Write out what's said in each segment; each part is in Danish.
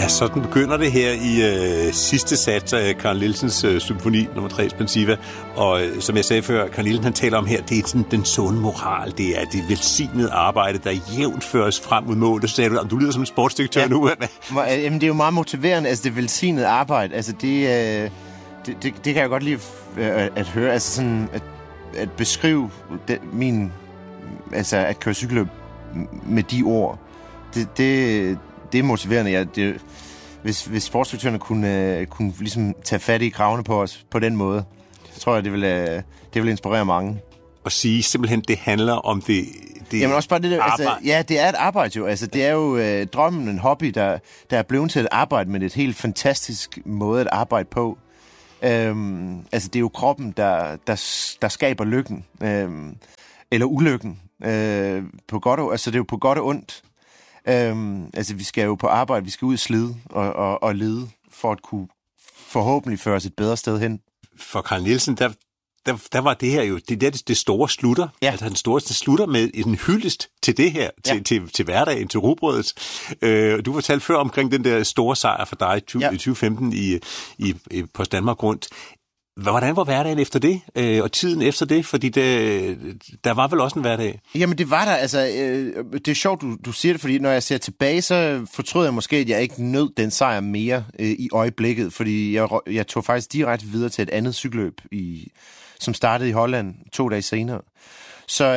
sådan begynder det her i sidste sats af Carl Nielsens symfoni nummer 3, Spensiva. Og som jeg sagde før, Carl Nielsen han taler om her, det er sådan den sunde moral, det er det velsignede arbejde, der jævnt føres frem mod målet. Så sagde du lyder som en sportsdirektør nu. Jamen, det er jo meget motiverende, altså det velsignede arbejde, altså det kan jeg godt lide at høre, altså sådan at beskrive at køre cykelløb med de ord. Det er motiverende. Hvis sportsdirektørerne kunne ligesom tage fat i kravene på os på den måde, så tror jeg, det vil inspirere mange. Og sige simpelthen, det handler om det jamen også bare det der, altså, ja, det er et arbejde jo. Altså, det er jo drømmen, en hobby, der er blevet til at arbejde med et helt fantastisk måde at arbejde på. Altså, det er jo kroppen, der skaber lykken. Eller ulykken. Altså, det er jo på godt og ondt. Altså, vi skal jo på arbejde, vi skal ud og slide og lede, for at kunne forhåbentlig føre os et bedre sted hen. For Carl Nielsen, der var det her jo, det store slutter. Ja. Altså, den store slutter med en hyldest til det her, til hverdagen, til rugbrødet. Du fortalte før omkring den der store sejr for dig i 2015 på Danmark Rundt. Hvordan var hverdagen efter det, og tiden efter det? Fordi der var vel også en hverdag? Jamen, det var der. Altså, det er sjovt, du siger det, fordi når jeg ser tilbage, så fortrød jeg måske, at jeg ikke nød den sejr mere i øjeblikket, fordi jeg tog faktisk direkte videre til et andet cykelløb, som startede i Holland 2 dage senere. Så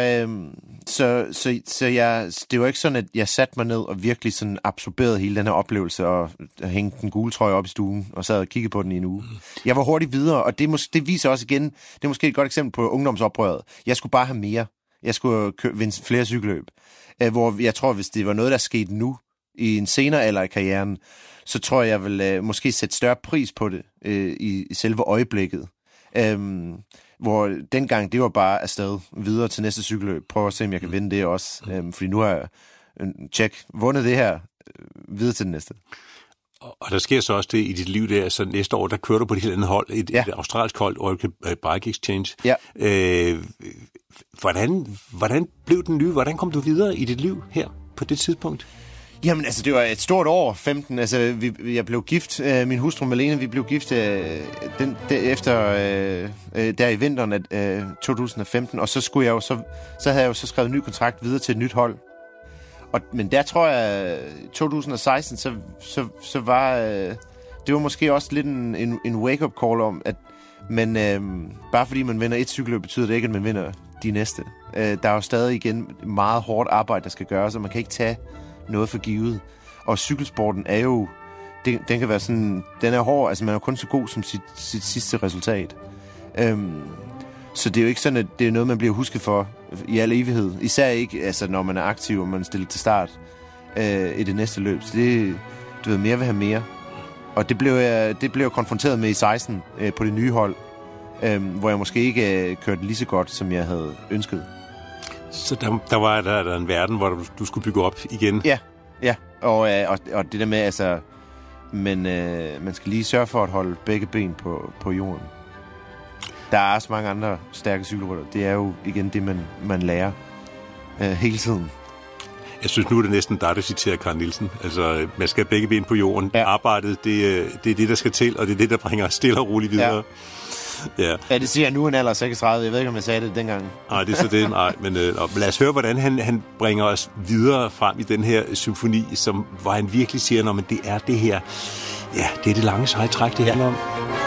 det var ikke sådan, at jeg satte mig ned og virkelig sådan absorberede hele den her oplevelse og hængte den gule trøje op i stuen og sad og kiggede på den i en uge. Jeg var hurtigt videre, og det viser også igen, det er måske et godt eksempel på ungdomsoprøret. Jeg skulle bare have mere. Jeg skulle vinde flere cykelløb. Hvor jeg tror, hvis det var noget, der skete nu i en senere alder i karrieren, så tror jeg vil måske sætte større pris på det i selve øjeblikket. Hvor dengang, det var bare afsted videre til næste cykelløb. Prøv at se, om jeg kan vinde det også. Fordi nu har jeg vundet det her videre til det næste. Og der sker så også det i dit liv der, så næste år, der kører du på et helt andet hold, et australsk hold, Oracle Bike Exchange. Ja. Hvordan blev den nye? Hvordan kom du videre i dit liv her på det tidspunkt? Jamen, altså, det var et stort år, 15. Altså, jeg blev gift. Min hustru Malene, vi blev gift efter der i vinteren af 2015. Og så skulle jeg jo så havde jeg jo så skrevet en ny kontrakt videre til et nyt hold. Men der tror jeg, 2016, så var det var måske også lidt en wake-up call om, at man, bare fordi man vinder et cykelløb, betyder det ikke, at man vinder de næste. Der er jo stadig igen meget hårdt arbejde, der skal gøres, og man kan ikke tage noget for givet. Og cykelsporten er jo, den kan være sådan, den er hård, altså man er kun så god som sit sidste resultat. Så det er jo ikke sådan, at det er noget, man bliver husket for i al evighed. Især ikke, altså når man er aktiv, og man er stillet til start i det næste løb. Så det, du ved, mere vil have mere. Og det blev jeg konfronteret med i 16 på det nye hold, hvor jeg måske ikke kørte lige så godt, som jeg havde ønsket. Så der var en verden, hvor du skulle bygge op igen? Ja. Og det der med, altså, man skal lige sørge for at holde begge ben på jorden. Der er også mange andre stærke cykelrytter. Det er jo igen det, man lærer hele tiden. Jeg synes nu, er det næsten dig, der citerer Carl Nielsen. Altså, man skal have begge ben på jorden. Ja. Arbejdet, det er det, der skal til, og det er det, der bringer stille og roligt videre. Ja, det siger jeg nu en alder 36. Jeg ved ikke, om jeg sagde det dengang. Nej, det er så det. Nej, men lad os høre, hvordan han bringer os videre frem i den her symfoni, hvor han virkelig siger, at det er det her. Ja, det er det lange seje træk, det handler om.